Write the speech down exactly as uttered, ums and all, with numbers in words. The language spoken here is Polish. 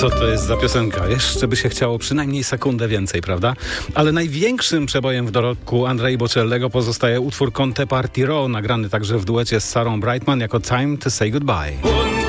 Co to jest za piosenka? Jeszcze by się chciało przynajmniej sekundę więcej, prawda? Ale największym przebojem w dorobku Andrei Bocellego pozostaje utwór Conte Partirò, nagrany także w duecie z Sarą Brightman jako Time to Say Goodbye.